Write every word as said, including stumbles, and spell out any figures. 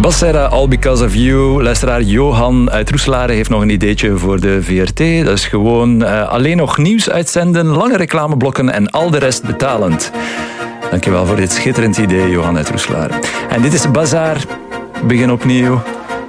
Basera, All Because of You. Luisteraar Johan uit Roeselare heeft nog een ideetje voor de V R T. Dat is gewoon uh, alleen nog nieuws uitzenden, lange reclameblokken en al de rest betalend. Dankjewel voor dit schitterend idee, Johan uit Roeselare. En dit is Bazaar. Begin opnieuw.